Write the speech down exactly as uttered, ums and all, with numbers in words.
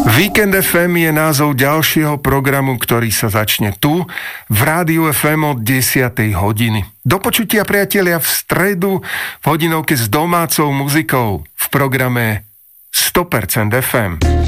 Víkend ef em je názov ďalšieho programu, ktorý sa začne tu, v Rádiu ef em od desiatej hodiny. Do počutia, priatelia, v stredu v hodinovke s domácou muzikou v programe sto percent ef em.